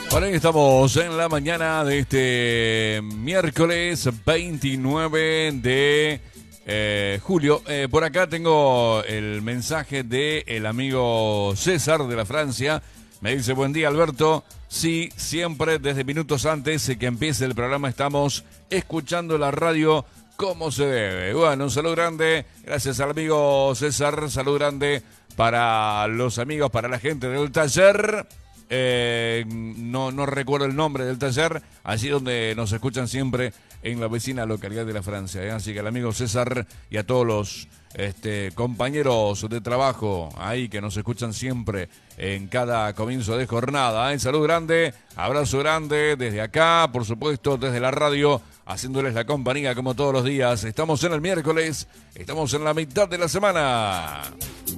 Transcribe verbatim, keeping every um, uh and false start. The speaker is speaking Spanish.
Bueno, ahí estamos en la mañana de este miércoles veintinueve de eh, julio. Eh, por acá tengo el mensaje del amigo César de la Francia. Me dice, buen día Alberto. Sí, siempre desde minutos antes de que empiece el programa estamos escuchando la radio como se debe. Bueno, un saludo grande. Gracias al amigo César. Saludo grande para los amigos, para la gente del taller. Eh, no, no recuerdo el nombre del taller, allí donde nos escuchan siempre en la vecina localidad de la Francia, ¿eh? Así que al amigo César y a todos los este, compañeros de trabajo ahí que nos escuchan siempre en cada comienzo de jornada, ¿eh? Salud grande, abrazo grande desde acá, por supuesto desde la radio, haciéndoles la compañía como todos los días. Estamos en el miércoles, estamos en la mitad de la semana.